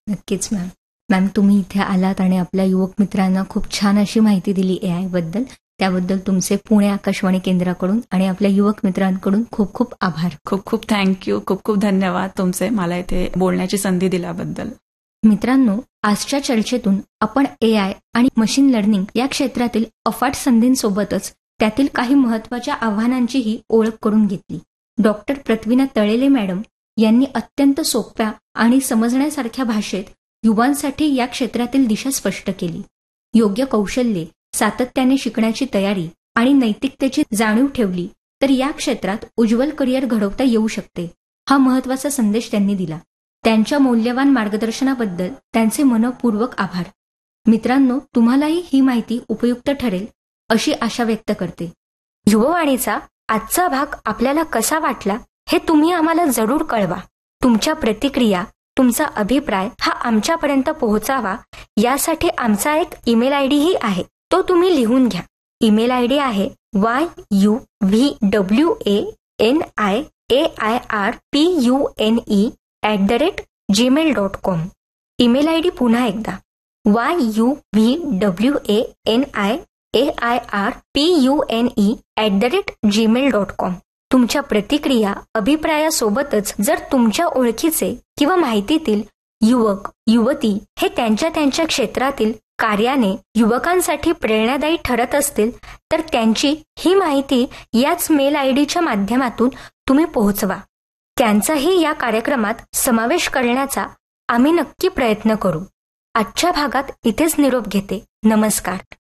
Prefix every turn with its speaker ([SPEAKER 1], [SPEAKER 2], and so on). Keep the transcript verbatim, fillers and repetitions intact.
[SPEAKER 1] नक्कीच ma'am. Ma'am तुम्ही इथे आलात आणि आपल्या युवक मित्रांना खूप छान अशी माहिती दिली ए आय बद्दल. त्याबद्दल तुमचे पुणे आकाशवाणी केंद्राकडून आणि आपल्या युवक मित्रांकडून खूप खूप आभार.
[SPEAKER 2] खूप खूप थँक्यू. खूप खूप धन्यवाद तुमचे मला इथे बोलण्याची संधी दिल्याबद्दल.
[SPEAKER 1] मित्रांनो, आजच्या चर्चेतून आपण ए आय आणि मशीन लर्निंग या क्षेत्रातील अफाट संधींसोबतच त्यातील काही महत्वाच्या आव्हानांचीही ओळख करून घेतली. डॉक्टर पृथ्वीनाथ तळेले मॅडम यांनी अत्यंत सोप्या आणि समजण्यासारख्या भाषेत युवांसाठी या क्षेत्रातील दिशा स्पष्ट केली. योग्य कौशल्ये, सातत्याने शिकण्याची तयारी आणि नैतिकतेची जाणीव ठेवली तर या क्षेत्रात उज्ज्वल करिअर घडवता येऊ शकते, हा महत्वाचा संदेश त्यांनी दिला. त्यांच्या मौल्यवान मार्गदर्शनाबद्दल त्यांचे मनःपूर्वक आभार. मित्रांनो, तुम्हालाही ही माहिती उपयुक्त ठरेल अशी आशा व्यक्त करते. युववाणीचा आजचा भाग आपल्याला कसा वाटला हे तुम्ही आम्हाला जरूर कळवा. तुमच्या प्रतिक्रिया, तुमचा अभिप्राय हा आमच्यापर्यंत पोहोचावा यासाठी आमचा एक ईमेल आय डीही आहे, तो तुम्ही लिहून घ्या. ईमेल आय डी आहे Y U V W A N I A I R P U N E at the rate Gmail dot com. Email I D पुन्हा एकदा Y U V W A N I A I R P U N E at the rate Gmail dot com. तुमच्या प्रतिक्रिया, अभिप्रायासोबतच जर तुमच्या ओळखीचे किंवा माहितीतील युवक युवती हे त्यांच्या त्यांच्या क्षेत्रातील कार्याने युवकांसाठी प्रेरणादायी ठरत असतील तर त्यांची ही माहिती याच मेल आय डीच्या माध्यमातून तुम्ही पोहोचवा. त्यांचाही या कार्यक्रमात समावेश करण्याचा आम्ही नक्की प्रयत्न करू. आजच्या भागात इथेच निरोप घेते. नमस्कार.